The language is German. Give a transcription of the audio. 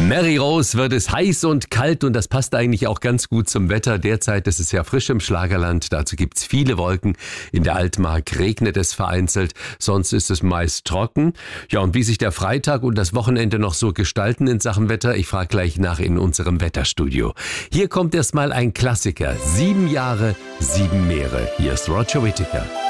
Mary Rose wird es heiß und kalt und das passt eigentlich auch ganz gut zum Wetter. Derzeit ist es ja frisch im Schlagerland, dazu gibt's viele Wolken. In der Altmark regnet es vereinzelt, sonst ist es meist trocken. Ja, und wie sich der Freitag und das Wochenende noch so gestalten in Sachen Wetter, ich frage gleich nach in unserem Wetterstudio. Hier kommt erstmal ein Klassiker, 7 Jahre, 7 Meere. Hier ist Roger Whittaker.